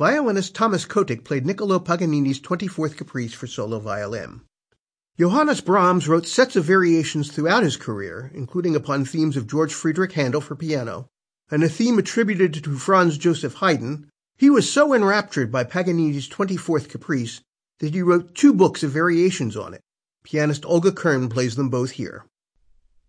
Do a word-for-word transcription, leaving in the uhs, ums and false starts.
Violinist Thomas Kotick played Niccolò Paganini's twenty-fourth Caprice for solo violin. Johannes Brahms wrote sets of variations throughout his career, including upon themes of George Friedrich Handel for piano, and a theme attributed to Franz Joseph Haydn. He was so enraptured by Paganini's twenty-fourth Caprice that he wrote two books of variations on it. Pianist Olga Kern plays them both here.